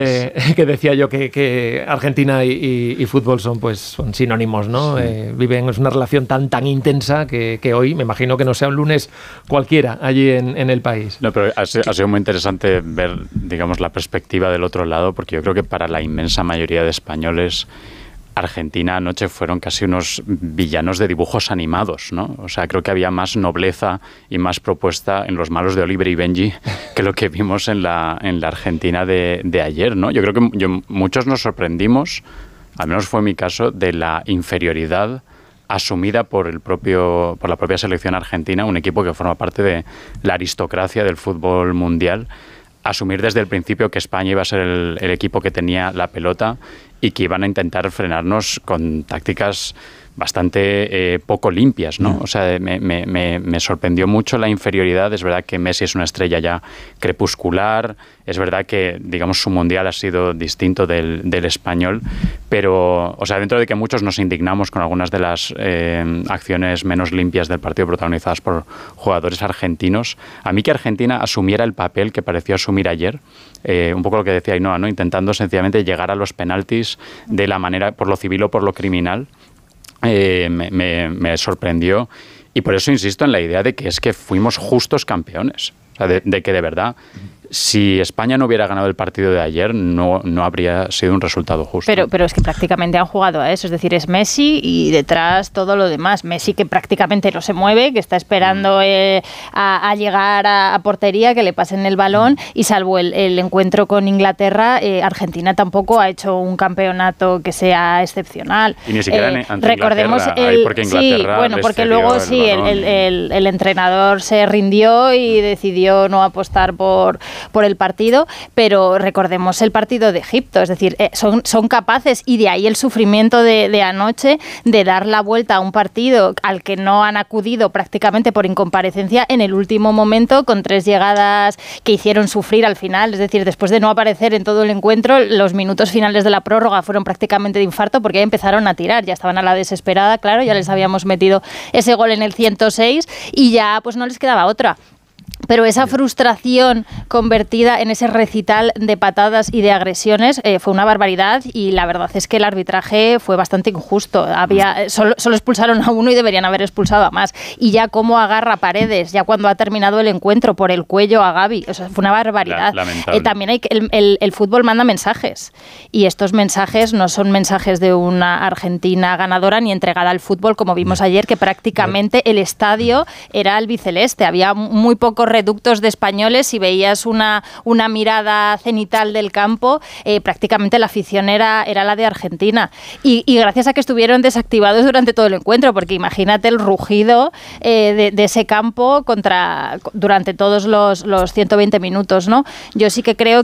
que decía yo que Argentina y fútbol son sinónimos, ¿no? Viven, es una relación tan intensa que hoy me imagino que no sea un lunes cualquiera allí en el país. No, pero ha sido muy interesante ver, digamos, la perspectiva del otro lado, porque yo creo que para la inmensa mayoría de españoles, Argentina anoche fueron casi unos villanos de dibujos animados, ¿no? O sea, creo que había más nobleza y más propuesta en los malos de Oliver y Benji que lo que vimos en la Argentina de ayer, ¿no? Yo creo que muchos nos sorprendimos, al menos fue mi caso, de la inferioridad asumida por la propia selección argentina, un equipo que forma parte de la aristocracia del fútbol mundial. Asumir desde el principio que España iba a ser el equipo que tenía la pelota y que iban a intentar frenarnos con tácticas bastante poco limpias, ¿no? O sea, me sorprendió mucho la inferioridad. Es verdad que Messi es una estrella ya crepuscular, es verdad que, digamos, su mundial ha sido distinto del español, pero, o sea, dentro de que muchos nos indignamos con algunas de las acciones menos limpias del partido protagonizadas por jugadores argentinos, a mí que Argentina asumiera el papel que pareció asumir ayer, un poco lo que decía Ainhoa, ¿no? Intentando sencillamente llegar a los penaltis de la manera, por lo civil o por lo criminal, me sorprendió, y por eso insisto en la idea de que es que fuimos justos campeones, o sea, de que de verdad, si España no hubiera ganado el partido de ayer, no habría sido un resultado justo. Pero es que prácticamente han jugado a eso, es decir, es Messi y detrás todo lo demás. Messi, que prácticamente no se mueve, que está esperando a llegar a portería, que le pasen el balón, y salvo el encuentro con Inglaterra, Argentina tampoco ha hecho un campeonato que sea excepcional. Y ni siquiera ante recordemos porque Inglaterra, sí, bueno, porque luego sí, el entrenador se rindió y decidió no apostar por el partido, pero recordemos el partido de Egipto, es decir, son capaces, y de ahí el sufrimiento de anoche, de dar la vuelta a un partido al que no han acudido prácticamente por incomparecencia en el último momento, con 3 llegadas que hicieron sufrir al final, es decir, después de no aparecer en todo el encuentro, los minutos finales de la prórroga fueron prácticamente de infarto, porque ya empezaron a tirar, ya estaban a la desesperada, claro, ya les habíamos metido ese gol en el 106 y ya pues no les quedaba otra. Pero esa frustración convertida en ese recital de patadas y de agresiones fue una barbaridad, y la verdad es que el arbitraje fue bastante injusto. Solo expulsaron a uno y deberían haber expulsado a más. Y ya cómo agarra Paredes, ya cuando ha terminado el encuentro, por el cuello a Gavi. O sea, fue una barbaridad. También hay el fútbol manda mensajes, y estos mensajes no son mensajes de una Argentina ganadora ni entregada al fútbol, como vimos ayer, que prácticamente el estadio era albiceleste. Había muy pocos reductos de españoles. Si veías una mirada cenital del campo, prácticamente la afición era la de Argentina, y gracias a que estuvieron desactivados durante todo el encuentro, porque imagínate el rugido de ese campo durante todos los 120 minutos, ¿no? Yo sí que creo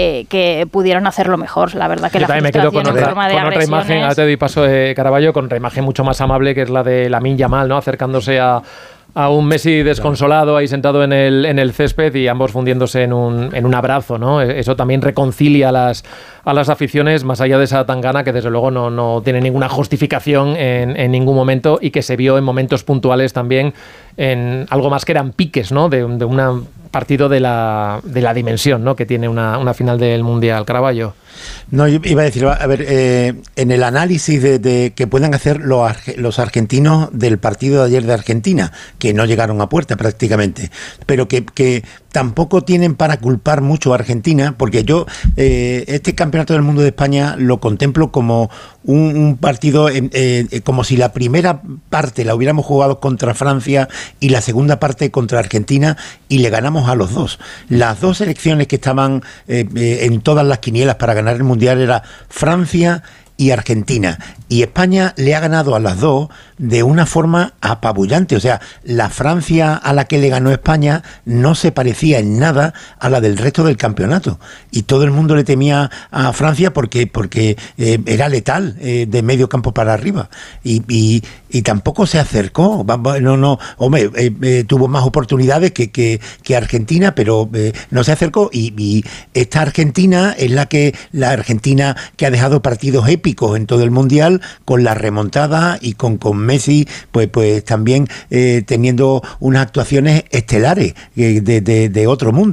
que pudieron hacerlo mejor, la verdad, que yo la también me quedo con otra imagen, ahora te doy paso de Caraballo, con otra imagen mucho más amable, que es la de Lamine Yamal, ¿no? Acercándose a un Messi desconsolado ahí sentado en el césped, y ambos fundiéndose en un abrazo, ¿no? Eso también reconcilia a las aficiones, más allá de esa tangana que desde luego no tiene ninguna justificación en ningún momento, y que se vio en momentos puntuales también en algo más que eran piques, ¿no? De un partido de la dimensión, ¿no? Que tiene una final del Mundial. Caraballo. No, yo iba a decir, a ver, en el análisis de que puedan hacer los argentinos del partido de ayer de Argentina, que no llegaron a puerta prácticamente, pero que tampoco tienen para culpar mucho a Argentina, porque yo este Campeonato del Mundo de España lo contemplo como un partido, como si la primera parte la hubiéramos jugado contra Francia y la segunda parte contra Argentina, y le ganamos a los dos. Las dos selecciones que estaban en todas las quinielas para ganar el Mundial era Francia y Argentina, y España le ha ganado a las dos de una forma apabullante. O sea, la Francia a la que le ganó España no se parecía en nada a la del resto del campeonato, y todo el mundo le temía a Francia porque era letal de medio campo para arriba, y tampoco se acercó. Tuvo más oportunidades que Argentina, pero no se acercó, y esta Argentina es la Argentina que ha dejado partidos épicos en todo el Mundial, con la remontada y con Messi pues también teniendo unas actuaciones estelares de otro mundo,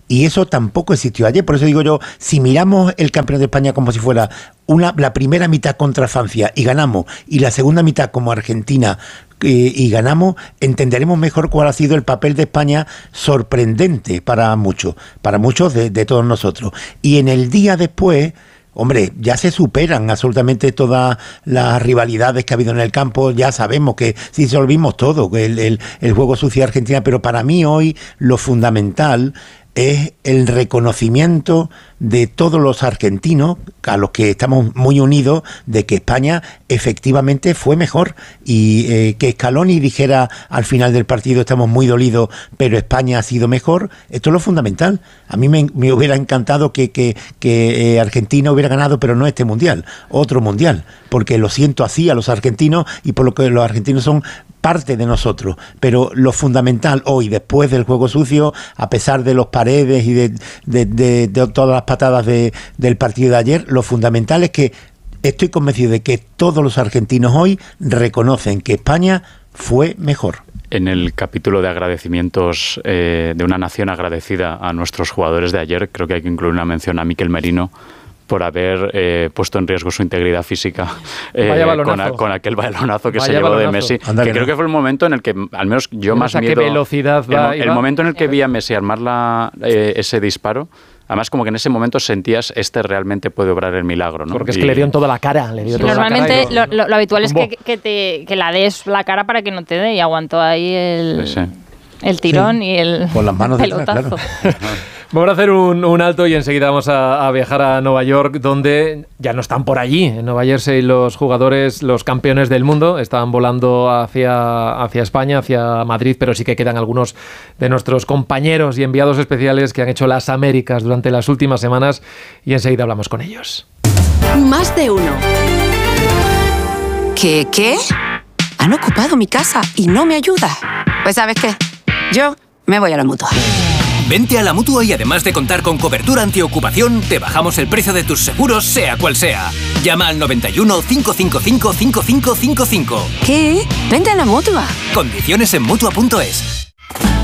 Y eso tampoco existió ayer. Por eso digo yo, si miramos el Campeonato de España como si fuera la primera mitad contra Francia y ganamos, y la segunda mitad como Argentina y ganamos, entenderemos mejor cuál ha sido el papel de España, sorprendente para muchos de todos nosotros. Y en el día después, hombre, ya se superan absolutamente todas las rivalidades que ha habido en el campo. Ya sabemos que sí disolvimos todo, el juego sucio de Argentina, pero para mí hoy lo fundamental es el reconocimiento de todos los argentinos, a los que estamos muy unidos, de que España efectivamente fue mejor, y que Scaloni dijera al final del partido: estamos muy dolidos, pero España ha sido mejor. Esto es lo fundamental. A mí me hubiera encantado que Argentina hubiera ganado, pero no este mundial, otro mundial, porque lo siento así a los argentinos, y por lo que los argentinos son parte de nosotros. Pero lo fundamental hoy, después del juego sucio, a pesar de los Paredes y de todas las patadas del partido de ayer, lo fundamental es que estoy convencido de que todos los argentinos hoy reconocen que España fue mejor. En el capítulo de agradecimientos de una nación agradecida a nuestros jugadores de ayer, creo que hay que incluir una mención a Mikel Merino por haber puesto en riesgo su integridad física con aquel balonazo que se llevó de Messi. Que creo que fue el momento en el que, al menos yo más miedo... ¿Qué velocidad va? El momento en el que vi a Messi armar ese disparo, además como que en ese momento sentías, realmente puede obrar el milagro, ¿no? Porque es que le dio en toda la cara. Normalmente lo habitual es que la des la cara para que no te dé, y aguantó ahí el tirón y el con las manos pelotazo. Detrás, claro. Vamos a hacer un alto y enseguida vamos a viajar a Nueva York, donde ya no están por allí. En Nueva Jersey los jugadores, los campeones del mundo, estaban volando hacia España, hacia Madrid, pero sí que quedan algunos de nuestros compañeros y enviados especiales que han hecho las Américas durante las últimas semanas, y enseguida hablamos con ellos. Más de uno. ¿Qué? Han ocupado mi casa y no me ayuda. Pues ¿sabes qué? Yo me voy a la Mutua. Vente a la Mutua y además de contar con cobertura antiocupación, te bajamos el precio de tus seguros, sea cual sea. Llama al 91 555 5555. ¿Qué? Vente a la Mutua. Condiciones en Mutua.es.